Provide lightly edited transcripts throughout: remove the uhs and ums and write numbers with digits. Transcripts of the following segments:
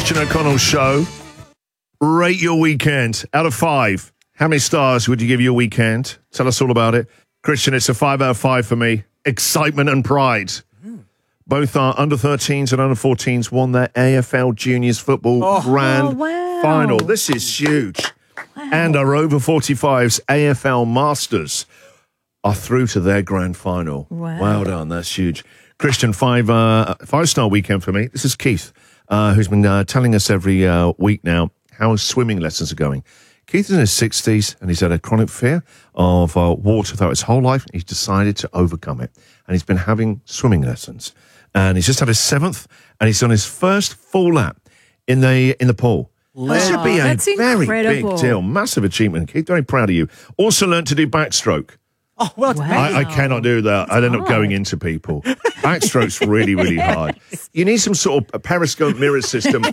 Christian O'Connell Show. Rate your weekend out of 5. How many stars would you give your weekend? Tell us all about it. Christian, it's a 5 out of 5 for me. Excitement and pride. Both our under-13s and under-14s won their AFL Juniors Football Grand Final. This is huge. Wow. And our over-45s AFL Masters are through to their Grand Final. Wow. Well done. That's huge. Christian, 5-star weekend for me. This is Keith, who's been telling us every week now how his swimming lessons are going. Keith is in his 60s, and he's had a chronic fear of water throughout his whole life. He's decided to overcome it, and he's been having swimming lessons. And he's just had his 7th, and he's on his first full lap in the pool. This should be a very big deal. Massive achievement, Keith. Very proud of you. Also learned to do backstroke. Oh, well, I cannot do that. I'd end up going into people. Backstroke's really, really hard. You need some sort of a periscope mirror system.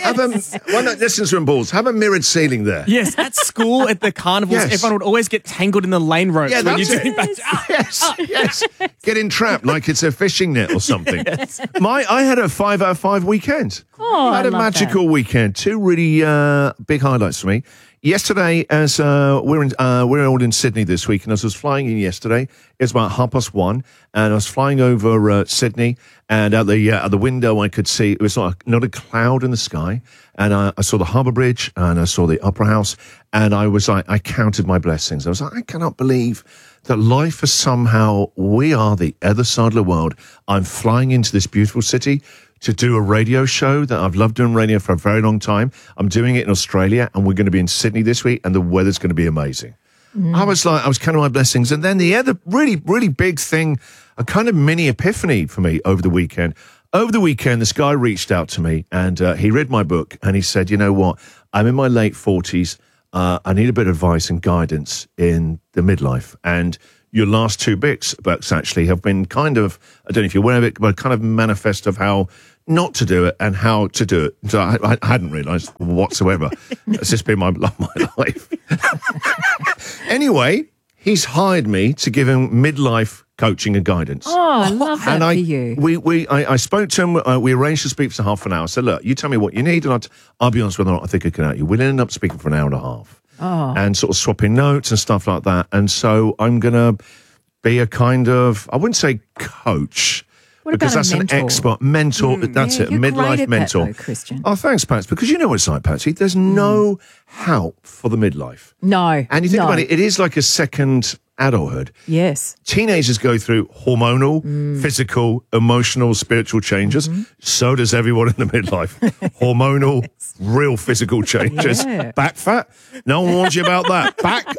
Why not listen to balls? Have a mirrored ceiling there. Yes, at school, at the carnivals, everyone would always get tangled in the lane ropes when you're doing backstroke. Yes. Getting trapped like it's a fishing net or something. Yes. I had a 5 out of 5 weekend. I had a magical weekend. 2 really big highlights for me. Yesterday, as we're all in Sydney this week, and as I was flying in yesterday, it was about 1:30, and I was flying over Sydney, and at the window I could see it was not a cloud in the sky, and I saw the Harbour Bridge, and I saw the Opera House, and I counted my blessings. I was like, I cannot believe that life is somehow, we are the other side of the world. I'm flying into this beautiful city to do a radio show that I've loved doing radio for a very long time. I'm doing it in Australia, and we're going to be in Sydney this week, and the weather's going to be amazing. I was counting my blessings. And then the other really, really big thing, a kind of mini epiphany for me over the weekend. Over the weekend, this guy reached out to me, and he read my book, and he said, you know what, I'm in my late 40s. I need a bit of advice and guidance in the midlife. And your last 2 books actually have been kind of, I don't know if you're aware of it, but kind of manifest of how not to do it and how to do it. So I hadn't realised whatsoever. It's just been my life. Anyway, he's hired me to give him midlife coaching and guidance. Oh, I love that for you. I spoke to him. We arranged to speak for half an hour. I said, look, you tell me what you need, and I'll be honest whether or not I think I can help you. We'll end up speaking for an hour and a half. And sort of swapping notes and stuff like that. And so I'm going to be a kind of, I wouldn't say coach, because that's an expert mentor. That's it, a midlife mentor. That, though, Christian. Oh, thanks, Pats. Because you know what it's like, Patsy. There's no help for the midlife. No. And you think about it, it is like a second adulthood. Yes. Teenagers go through hormonal, physical, emotional, spiritual changes. So does everyone in the midlife. Hormonal, real physical changes. Yeah. Back fat? No one warns you about that. Fat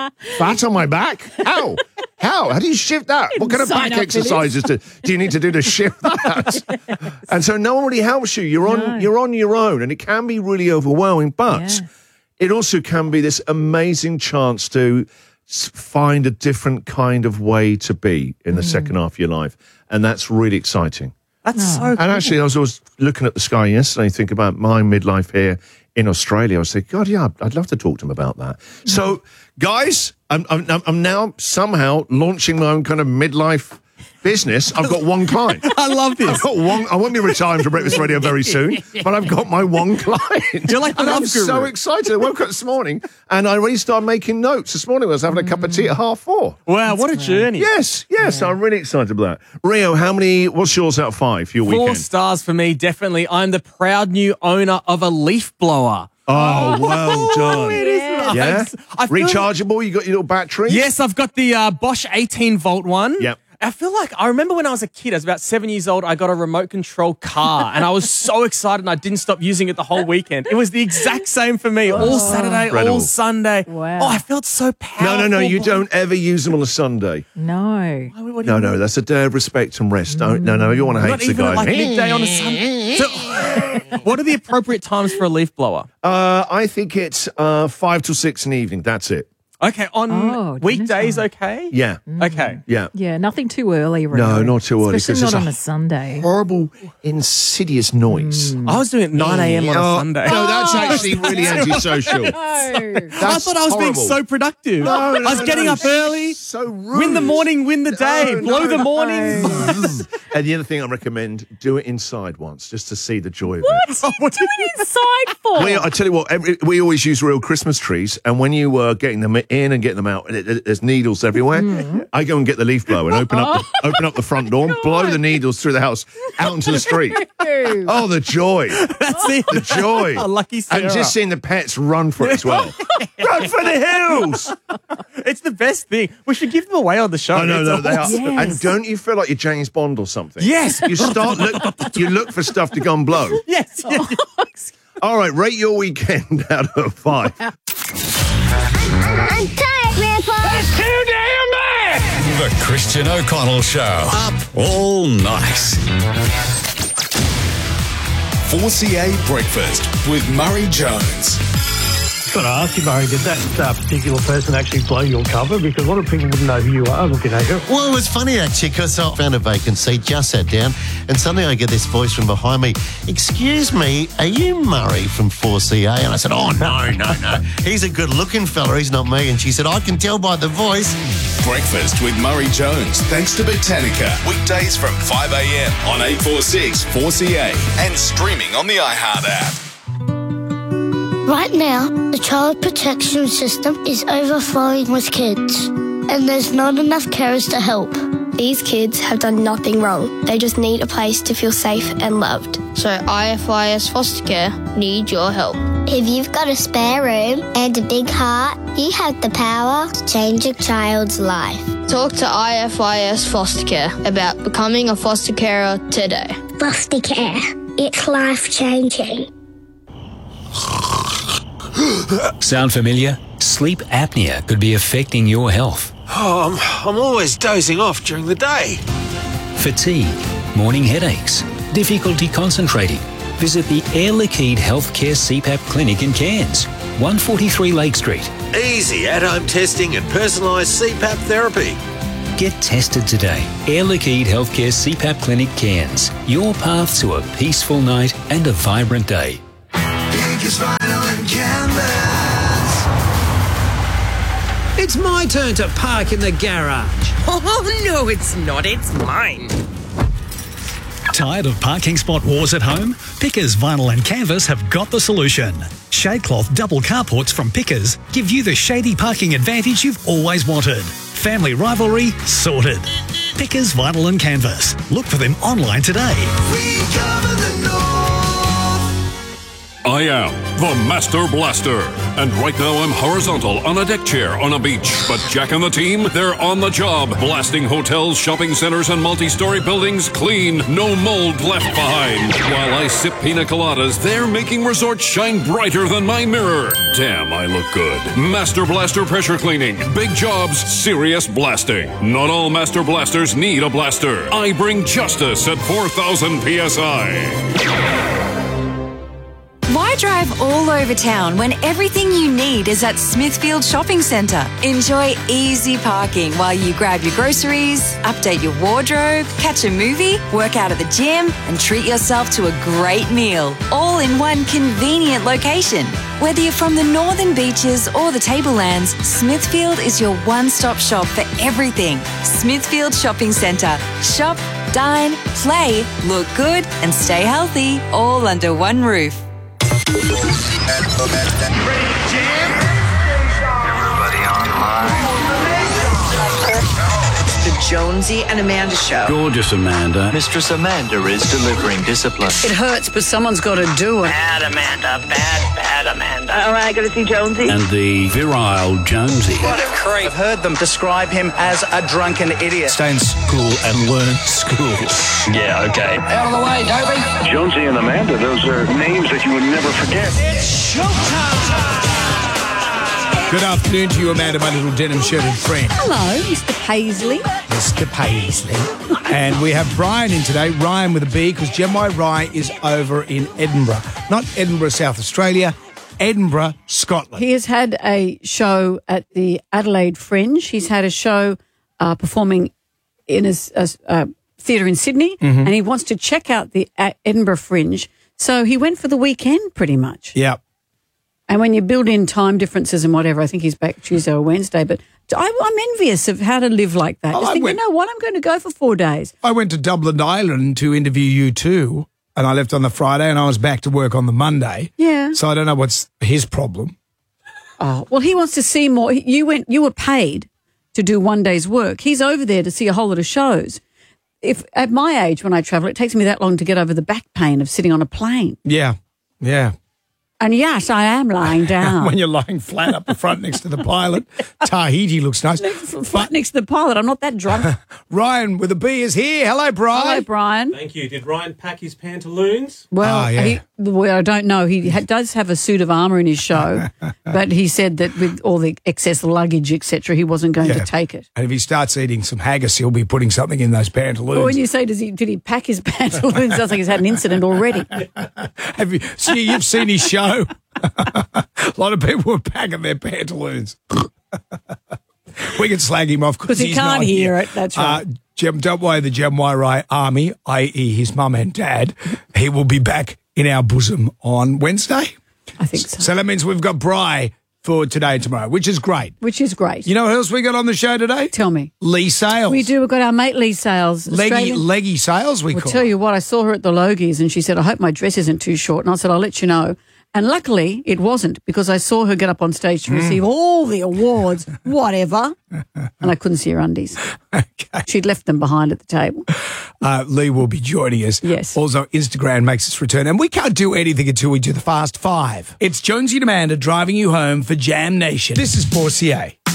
on my back? How? How do you shift that? What kind of back exercises do you need to do to shift that? And so no one really helps you. You're on your own, and it can be really overwhelming, but it also can be this amazing chance to find a different kind of way to be in the second half of your life, and that's really exciting. That's so cool. And actually, I was looking at the sky yesterday, think about my midlife here in Australia. I was thinking, God, yeah, I'd love to talk to him about that. So, guys, I'm now somehow launching my own kind of midlife business. I've got one client. I love this. I've got one. I won't be retiring from Breakfast Radio very soon, but I've got my one client. You're like the love I'm guru. so excited. I woke up this morning and I already started making notes. This morning I was having a cup of tea at 4:30. Wow, what a journey. Yes. I'm really excited about that. Rio, what's yours out of 5 for your 4 weekend? stars for me, definitely. I'm the proud new owner of a leaf blower. Oh, well done. It is nice. Yeah? I feel Rechargeable? You got your little battery? Yes, I've got the Bosch 18-volt one. Yep. I feel like I remember when I was a kid, I was about 7 years old, I got a remote control car and I was so excited and I didn't stop using it the whole weekend. It was the exact same for me, all Saturday, Incredible. all Sunday. Wow. Oh, I felt so powerful. No, you don't ever use them on a Sunday. No. No, that's a day of respect and rest. No, you want to hate Not the even guy. at like midday on a Sunday. So, what are the appropriate times for a leaf blower? I think it's 5 till 6 in the evening. That's it. Okay, on dinner weekdays, time. okay? Yeah. Okay. Yeah. Yeah, nothing too early. Really. No, not too early. Especially 'cause not there's on a Sunday. horrible, insidious noise. I was doing it 9 a.m. on a Sunday. No, that's actually really antisocial. No. I thought I was being horrible. so productive. No, I was getting up early. So rude. Win the morning, win the day. No, Blow no. the morning. And the other thing I recommend, do it inside once, just to see the joy of it. What are you doing inside for? I tell you what, we always use real Christmas trees, and when you are getting them in and getting them out, there's needles everywhere. I go and get the leaf blower and open up the front door, and blow the needles through the house out into the street. Oh, the joy! That's it. The joy! Oh, lucky Sarah. And just seeing the pets run for it as well. Run for the hills! It's the best thing. We should give them away on the show. Oh, no, It's they are. awesome. Yes. And don't you feel like you're James Bond or something? Yes. You look for stuff to go and blow. Yes. All right, rate your weekend out of 5. I'm tired, Grandpa. That's too damn bad! The Christian O'Connell Show. Up all night. 4CA Breakfast with Murray Jones. Got to ask you, Murray, did that particular person actually blow your cover? Because a lot of people wouldn't know who you are looking at you. Well, it was funny actually because I found a vacant seat, just sat down, and suddenly I get this voice from behind me. Excuse me, are you Murray from 4CA? And I said, oh, no. He's a good-looking fella, he's not me. And she said, I can tell by the voice. Breakfast with Murray Jones, thanks to Botanica. Weekdays from 5 a.m. on 846 4CA and streaming on the iHeart app. Right now, the child protection system is overflowing with kids, and there's not enough carers to help. These kids have done nothing wrong. They just need a place to feel safe and loved. So IFIS Foster Care need your help. If you've got a spare room and a big heart, you have the power to change a child's life. Talk to IFIS Foster Care about becoming a foster carer today. Foster care. It's life-changing. Sound familiar? Sleep apnea could be affecting your health. Oh, I'm always dozing off during the day. Fatigue, morning headaches, difficulty concentrating. Visit the Air Liquide Healthcare CPAP Clinic in Cairns, 143 Lake Street. Easy at-home testing and personalised CPAP therapy. Get tested today. Air Liquide Healthcare CPAP Clinic Cairns. Your path to a peaceful night and a vibrant day. It's my turn to park in the garage. Oh, no, it's not. It's mine. Tired of parking spot wars at home? Pickers Vinyl and Canvas have got the solution. Shadecloth double carports from Pickers give you the shady parking advantage you've always wanted. Family rivalry sorted. Pickers Vinyl and Canvas. Look for them online today. We cover the north. I am the Master Blaster, and right now I'm horizontal on a deck chair on a beach. But Jack and the team, they're on the job, blasting hotels, shopping centers, and multi-story buildings clean, no mold left behind. While I sip pina coladas, they're making resorts shine brighter than my mirror. Damn, I look good. Master Blaster pressure cleaning, big jobs, serious blasting. Not all Master Blasters need a blaster. I bring justice at 4,000 PSI. Why drive all over town when everything you need is at Smithfield Shopping Centre? Enjoy easy parking while you grab your groceries, update your wardrobe, catch a movie, work out at the gym, and treat yourself to a great meal, all in one convenient location. Whether you're from the Northern Beaches or the Tablelands, Smithfield is your one-stop shop for everything. Smithfield Shopping Centre. Shop, dine, play, look good, and stay healthy, all under one roof. The Jonesy and Amanda Show. Gorgeous Amanda. Mistress Amanda is delivering discipline. It hurts, but someone's got to do it. Bad Amanda. Bad Amanda. All right, going to see Jonesy. And the virile Jonesy. What a creep. I've heard them describe him as a drunken idiot. Stay in school and learn school. Yeah, okay. Out of the way, Toby. Jonesy and Amanda, those are names that you would never forget. It's showtime. Good afternoon to you, Amanda, my little denim-shirted friend. Hello, Mr. Paisley. Mr. Paisley. And we have Brian in today, Ryan with a B, because Gemini Rye is over in Edinburgh. Not Edinburgh, South Australia, Edinburgh, Scotland. He has had a show at the Adelaide Fringe. He's had a show performing in a theatre in Sydney, and he wants to check out the Edinburgh Fringe. So he went for the weekend pretty much. Yeah. And when you build in time differences and whatever, I think he's back Tuesday or Wednesday. But I'm envious of how to live like that. Just think, you know what, I'm going to go for 4 days. I went to Dublin Island to interview you too, and I left on the Friday and I was back to work on the Monday. Yeah. So I don't know what's his problem. Oh, well, he wants to see more. You were paid to do 1 day's work. He's over there to see a whole lot of shows. If at my age, when I travel, it takes me that long to get over the back pain of sitting on a plane. Yeah. Yeah. And yes, I am lying down. When you're lying flat up the front next to the pilot. Tahiti looks nice. Flat next to the pilot. I'm not that drunk. Ryan with a B is here. Hello, Brian. Hello, Brian. Thank you. Did Ryan pack his pantaloons? Well, I don't know. He does have a suit of armour in his show, but he said that with all the excess luggage, etc., he wasn't going to take it. And if he starts eating some haggis, he'll be putting something in those pantaloons. Well, when you say, did he pack his pantaloons, sounds like he's had an incident already. You've seen his show? A lot of people were packing their pantaloons. We can slag him off because he can't hear it. That's right. Don't worry, the Gemwai Army, i.e. his mum and dad, he will be back in our bosom on Wednesday. I think so. So that means we've got Bri for today and tomorrow, which is great. You know what else we got on the show today? Tell me. Lee Sales. We do. We've got our mate Lee Sales. Leggy Sales, we call I'll tell you what, I saw her at the Logies and she said, I hope my dress isn't too short. And I said, I'll let you know. And luckily, it wasn't, because I saw her get up on stage to receive all the awards, whatever, and I couldn't see her undies. Okay. She'd left them behind at the table. Lee will be joining us. Yes. Also, Instagram makes its return, and we can't do anything until we do the Fast Five. It's Jonesy and Amanda driving you home for Jam Nation. This is 4CA.